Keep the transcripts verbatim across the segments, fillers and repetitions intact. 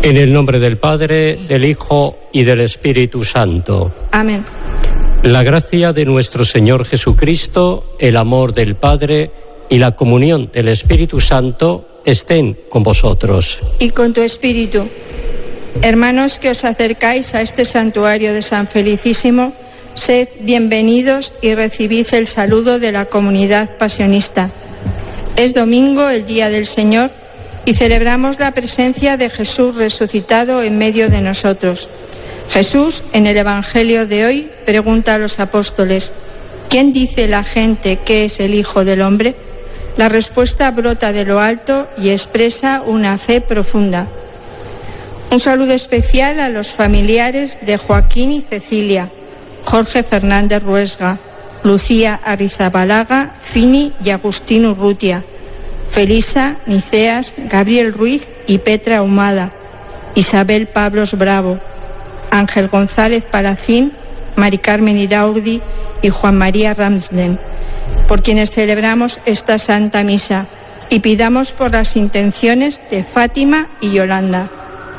En el nombre del Padre, del Hijo y del Espíritu Santo. Amén. La gracia de nuestro Señor Jesucristo, el amor del Padre y la comunión del Espíritu Santo estén con vosotros. Y con tu espíritu. Hermanos que os acercáis a este santuario de San Felicísimo, sed bienvenidos y recibid el saludo de la comunidad pasionista. Es domingo, el día del Señor, y celebramos la presencia de Jesús resucitado en medio de nosotros. Jesús, en el Evangelio de hoy, pregunta a los apóstoles: ¿quién dice la gente que es el Hijo del Hombre? La respuesta brota de lo alto y expresa una fe profunda. Un saludo especial a los familiares de Joaquín y Cecilia, Jorge Fernández Ruesga, Lucía Arrizabalaga, Fini y Agustín Urrutia, Felisa, Niceas, Gabriel Ruiz y Petra Humada, Isabel Pablos Bravo, Ángel González Palacín, Mari Carmen Iraurdi y Juan María Ramsden, por quienes celebramos esta Santa Misa, y pidamos por las intenciones de Fátima y Yolanda.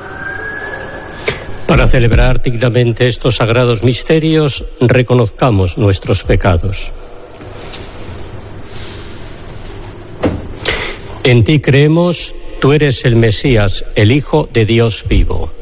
Para celebrar dignamente estos sagrados misterios, reconozcamos nuestros pecados. En ti creemos, tú eres el Mesías, el Hijo de Dios vivo.